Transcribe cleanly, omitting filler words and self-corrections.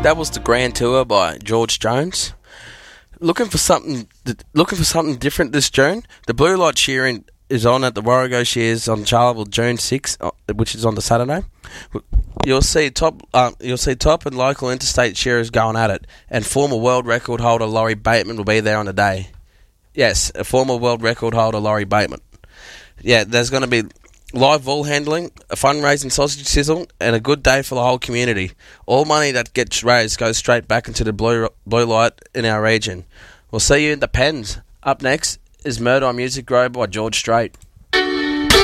That was the Grand Tour by George Jones. Looking for something different this June. The Blue Light Shearing is on at the Warrego Shears on Charleville June 6th, which is on the Saturday. You'll see top and local interstate shearers going at it, and former world record holder Laurie Bateman will be there on the day. Yes, a former world record holder Laurie Bateman. Yeah, there's going to be live wool handling, a fundraising sausage sizzle, and a good day for the whole community. All money that gets raised goes straight back into the blue light in our region. We'll see you in the pens. Up next is Murder on Music Row by George Strait.